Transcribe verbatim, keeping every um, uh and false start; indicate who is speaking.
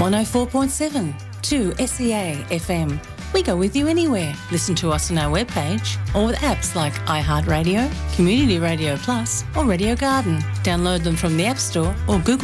Speaker 1: one oh four point seven, two S E A F M. We go with you anywhere. Listen to us on our webpage or with apps like iHeartRadio, Community Radio Plus or Radio Garden. Download them from the App Store or Google